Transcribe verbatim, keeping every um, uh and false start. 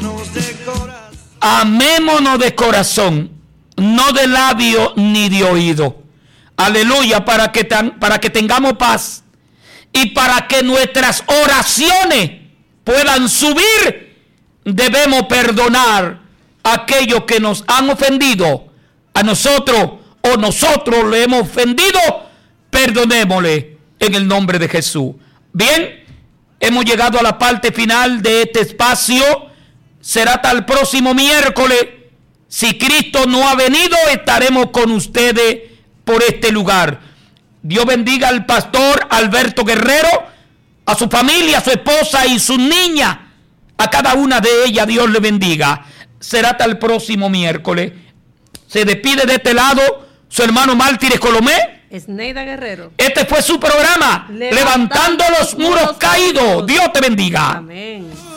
Amémonos de corazón, no de labio ni de oído. Aleluya, para que, tan, para que tengamos paz y para que nuestras oraciones puedan subir, debemos perdonar a aquellos que nos han ofendido a nosotros o nosotros le hemos ofendido. Perdonémosle en el nombre de Jesús. Bien, hemos llegado a la parte final de este espacio. Será hasta el próximo miércoles. Si Cristo no ha venido, estaremos con ustedes por este lugar. Dios bendiga al pastor Alberto Guerrero, a su familia, a su esposa y sus niñas. A cada una de ellas Dios le bendiga. Será hasta el próximo miércoles. Se despide de este lado su hermano Mártires Colomé. Esneida Guerrero. Este fue su programa, Levantando, Levantando los muros caídos. Dios te bendiga. Amén.